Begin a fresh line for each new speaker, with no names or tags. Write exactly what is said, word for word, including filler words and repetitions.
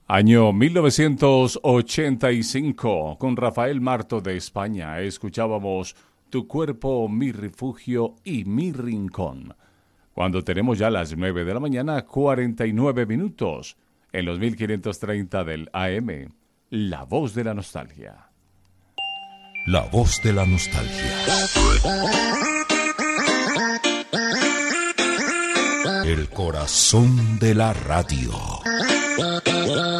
Año mil novecientos ochenta y cinco, con Rafael Marto de España, escuchábamos Tu cuerpo, mi refugio y mi rincón. Cuando tenemos ya las nueve de la mañana, cuarenta y nueve minutos, en los mil quinientos treinta del A M, La Voz de la Nostalgia.
La Voz de la Nostalgia. El corazón de la radio.